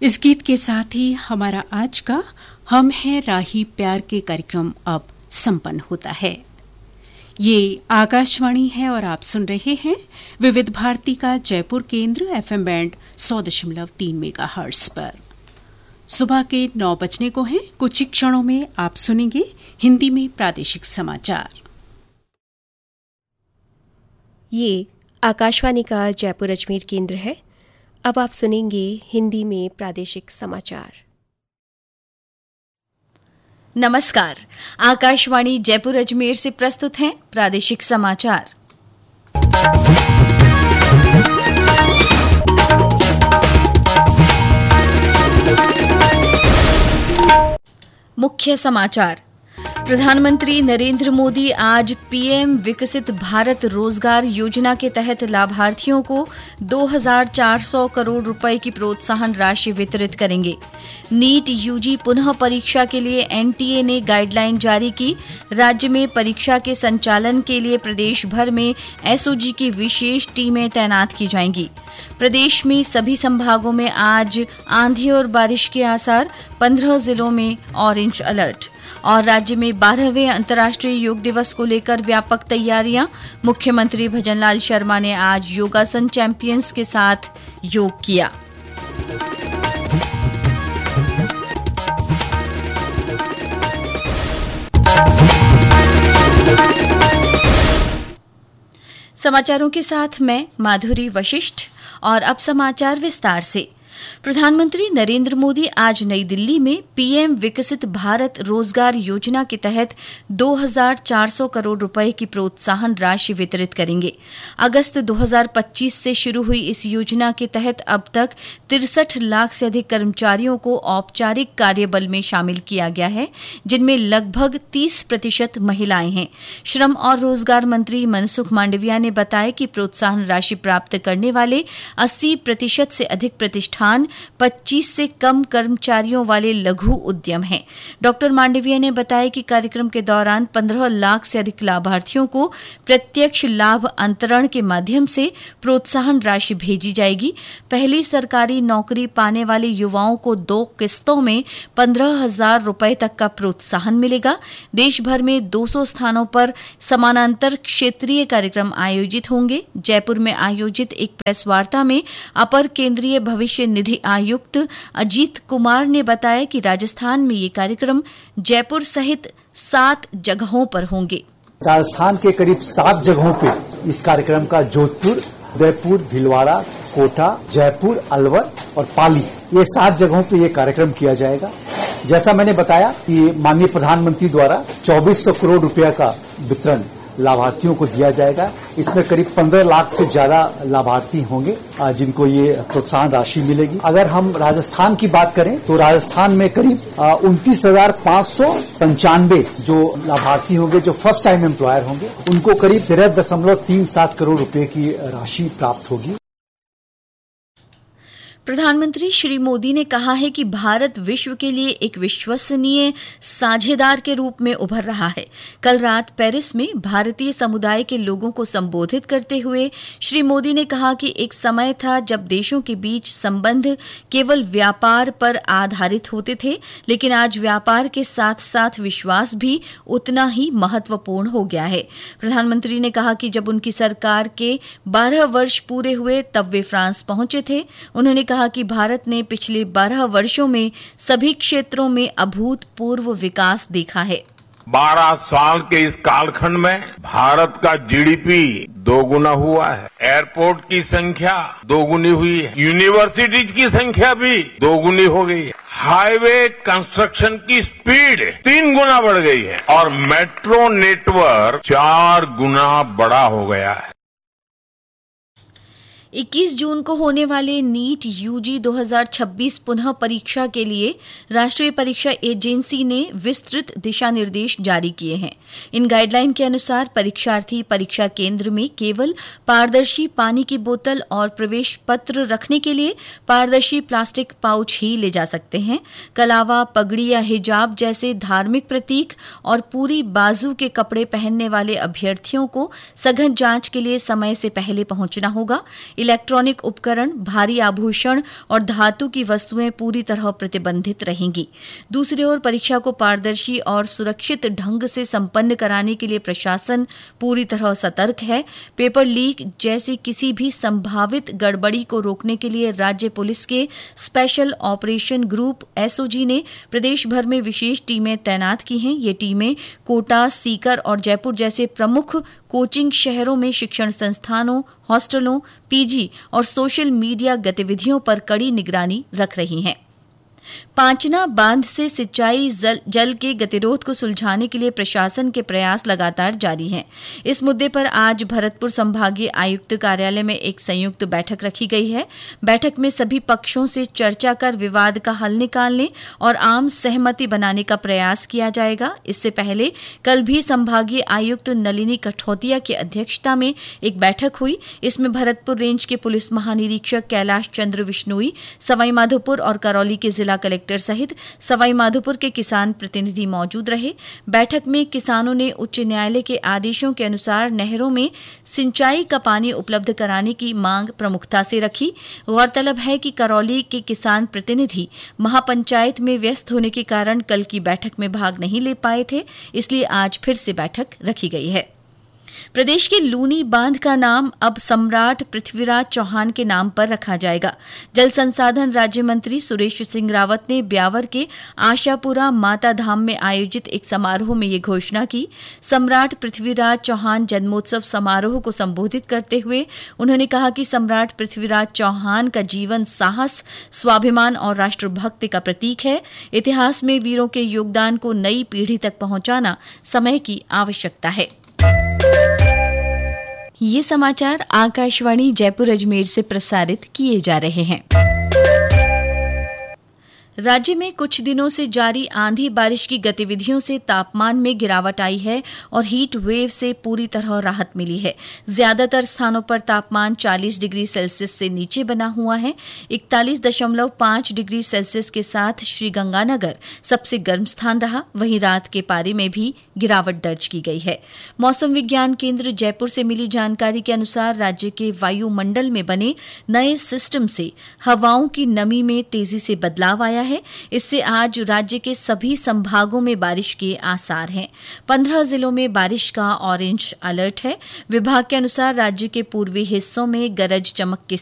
इस गीत के साथ ही हमारा आज का हम हैं राही प्यार के कार्यक्रम अब संपन्न होता है। ये आकाशवाणी है और आप सुन रहे हैं विविध भारती का जयपुर केंद्र FM बैंड 100.3 मेगाहर्ट्ज पर। सुबह के 9 बजने को हैं। कुछ ही क्षणों में आप सुनेंगे हिंदी में प्रादेशिक समाचार। ये आकाशवाणी का जयपुर अजमेर केंद्र है। अब आप सुनेंगे हिंदी में प्रादेशिक समाचार। नमस्कार, आकाशवाणी जयपुर अजमेर से प्रस्तुत हैं प्रादेशिक समाचार। मुख्य समाचार। प्रधानमंत्री नरेंद्र मोदी आज पीएम विकसित भारत रोजगार योजना के तहत लाभार्थियों को 2,400 करोड़ रुपए की प्रोत्साहन राशि वितरित करेंगे। नीट यूजी पुनः परीक्षा के लिए एनटीए ने गाइडलाइन जारी की। राज्य में परीक्षा के संचालन के लिए प्रदेश भर में एसओजी की विशेष टीमें तैनात की जाएंगी। प्रदेश में सभी संभागों में आज आंधी और बारिश के आसार, 15 जिलों में ऑरेंज अलर्ट। और राज्य में 12वें अंतर्राष्ट्रीय योग दिवस को लेकर व्यापक तैयारियां। मुख्यमंत्री भजनलाल शर्मा ने आज योगासन चैंपियंस के साथ योग किया। समाचारों के साथ मैं माधुरी वशिष्ठ और अब समाचार विस्तार से। प्रधानमंत्री नरेंद्र मोदी आज नई दिल्ली में पीएम विकसित भारत रोजगार योजना के तहत 2,400 करोड़ रुपए की प्रोत्साहन राशि वितरित करेंगे। अगस्त 2025 से शुरू हुई इस योजना के तहत अब तक 63 लाख से अधिक कर्मचारियों को औपचारिक कार्यबल में शामिल किया गया है, जिनमें लगभग 30% महिलाएं हैं। श्रम और रोजगार मंत्री मनसुख मांडविया ने बताया कि प्रोत्साहन राशि प्राप्त करने वाले 80% से अधिक प्रतिष्ठान 25 से कम कर्मचारियों वाले लघु उद्यम हैं। डॉक्टर मांडविया ने बताया कि कार्यक्रम के दौरान 15 लाख से अधिक लाभार्थियों को प्रत्यक्ष लाभ अंतरण के माध्यम से प्रोत्साहन राशि भेजी जाएगी। पहली सरकारी नौकरी पाने वाले युवाओं को 2 किस्तों में 15,000 रुपए तक का प्रोत्साहन मिलेगा। देश भर में 200 स्थानों पर समानांतर क्षेत्रीय कार्यक्रम आयोजित होंगे। जयपुर में आयोजित एक प्रेस वार्ता में अपर केंद्रीय भविष्य निधि आयुक्त अजीत कुमार ने बताया कि राजस्थान में ये कार्यक्रम जयपुर सहित 7 जगहों पर होंगे। राजस्थान के करीब 7 जगहों पे इस कार्यक्रम का जोधपुर, उदयपुर, भीलवाड़ा, कोटा, जयपुर, अलवर और पाली, ये 7 जगहों पे ये कार्यक्रम किया जाएगा। जैसा मैंने बताया कि माननीय प्रधानमंत्री द्वारा 2400 करोड़ रुपया का वितरण लाभार्थियों को दिया जाएगा। इसमें करीब 15 लाख से ज्यादा लाभार्थी होंगे जिनको ये प्रोत्साहन राशि मिलेगी। अगर हम राजस्थान की बात करें तो राजस्थान में करीब 29,595 जो लाभार्थी होंगे, जो फर्स्ट टाइम एम्प्लॉयर होंगे, उनको करीब 13.37 करोड़ रुपए की राशि प्राप्त होगी। प्रधानमंत्री श्री मोदी ने कहा है कि भारत विश्व के लिए एक विश्वसनीय साझेदार के रूप में उभर रहा है। कल रात पेरिस में भारतीय समुदाय के लोगों को संबोधित करते हुए श्री मोदी ने कहा कि एक समय था जब देशों के बीच संबंध केवल व्यापार पर आधारित होते थे, लेकिन आज व्यापार के साथ साथ विश्वास भी उतना ही महत्वपूर्ण हो गया है। प्रधानमंत्री ने कहा कि जब उनकी सरकार के 12 वर्ष पूरे हुए तब वे फ्रांस पहुंचे थे। उन्होंने कहा कि भारत ने पिछले 12 वर्षों में सभी क्षेत्रों में अभूतपूर्व विकास देखा है। 12 साल के इस कालखंड में भारत का जीडीपी दोगुना हुआ है, एयरपोर्ट की संख्या दोगुनी हुई है, यूनिवर्सिटीज की संख्या भी दोगुनी हो गई है, हाईवे कंस्ट्रक्शन की स्पीड 3 गुना बढ़ गई है और मेट्रो नेटवर्क 4 गुना बड़ा हो गया है। 21 जून को होने वाले नीट यूजी 2026 पुनः परीक्षा के लिए राष्ट्रीय परीक्षा एजेंसी ने विस्तृत दिशा निर्देश जारी किए हैं। इन गाइडलाइन के अनुसार परीक्षार्थी परीक्षा केंद्र में केवल पारदर्शी पानी की बोतल और प्रवेश पत्र रखने के लिए पारदर्शी प्लास्टिक पाउच ही ले जा सकते हैं। कलावा, पगड़ी या हिजाब जैसे धार्मिक प्रतीक और पूरी बाजू के कपड़े पहनने वाले अभ्यर्थियों को सघन जांच के लिए समय से पहले पहुंचना होगा। इलेक्ट्रॉनिक उपकरण, भारी आभूषण और धातु की वस्तुएं पूरी तरह प्रतिबंधित रहेंगी। दूसरी ओर परीक्षा को पारदर्शी और सुरक्षित ढंग से संपन्न कराने के लिए प्रशासन पूरी तरह सतर्क है। पेपर लीक जैसी किसी भी संभावित गड़बड़ी को रोकने के लिए राज्य पुलिस के स्पेशल ऑपरेशन ग्रुप एसओजी ने प्रदेश भर में विशेष टीमें तैनात की हैं। ये टीमें कोटा, सीकर और जयपुर जैसे प्रमुख कोचिंग शहरों में शिक्षण संस्थानों, हॉस्टलों, पीजी और सोशल मीडिया गतिविधियों पर कड़ी निगरानी रख रही हैं। पांचना बांध से सिंचाई जल के गतिरोध को सुलझाने के लिए प्रशासन के प्रयास लगातार जारी हैं। इस मुद्दे पर आज भरतपुर संभागीय आयुक्त कार्यालय में एक संयुक्त बैठक रखी गई है। बैठक में सभी पक्षों से चर्चा कर विवाद का हल निकालने और आम सहमति बनाने का प्रयास किया जाएगा। इससे पहले कल भी संभागीय आयुक्त नलिनी कठौतिया की अध्यक्षता में एक बैठक हुई। इसमें भरतपुर रेंज के पुलिस महानिरीक्षक कैलाश चंद्र विश्नोई, सवाईमाधोपुर और करौली के जिला कलेक्टर सहित सवाईमाधोपुर के किसान प्रतिनिधि मौजूद रहे। बैठक में किसानों ने उच्च न्यायालय के आदेशों के अनुसार नहरों में सिंचाई का पानी उपलब्ध कराने की मांग प्रमुखता से रखी। गौरतलब है कि करौली के किसान प्रतिनिधि महापंचायत में व्यस्त होने के कारण कल की बैठक में भाग नहीं ले पाए थे, इसलिए आज फिर से बैठक रखी गई है। प्रदेश के लूनी बांध का नाम अब सम्राट पृथ्वीराज चौहान के नाम पर रखा जाएगा। जल संसाधन राज्य मंत्री सुरेश सिंह रावत ने ब्यावर के आशापुरा माता धाम में आयोजित एक समारोह में ये घोषणा की। सम्राट पृथ्वीराज चौहान जन्मोत्सव समारोह को संबोधित करते हुए उन्होंने कहा कि सम्राट पृथ्वीराज चौहान का जीवन साहस, स्वाभिमान और राष्ट्रभक्ति का प्रतीक है। इतिहास में वीरों के योगदान को नई पीढ़ी तक पहुंचाना समय की आवश्यकता है। ये समाचार आकाशवाणी जयपुर अजमेर से प्रसारित किए जा रहे हैं। राज्य में कुछ दिनों से जारी आंधी बारिश की गतिविधियों से तापमान में गिरावट आई है और हीट वेव से पूरी तरह राहत मिली है। ज्यादातर स्थानों पर तापमान 40 डिग्री सेल्सियस से नीचे बना हुआ है। 41.5 डिग्री सेल्सियस के साथ श्रीगंगानगर सबसे गर्म स्थान रहा। वहीं रात के पारे में भी गिरावट दर्ज की गई है। मौसम विज्ञान केंद्र जयपुर से मिली जानकारी के अनुसार राज्य के वायुमंडल में बने नए सिस्टम से हवाओं की नमी में तेजी से बदलाव आया है। इससे आज राज्य के सभी संभागों में बारिश के आसार हैं। 15 जिलों में बारिश का ऑरेंज अलर्ट है। विभाग के अनुसार राज्य के पूर्वी हिस्सों में गरज चमक के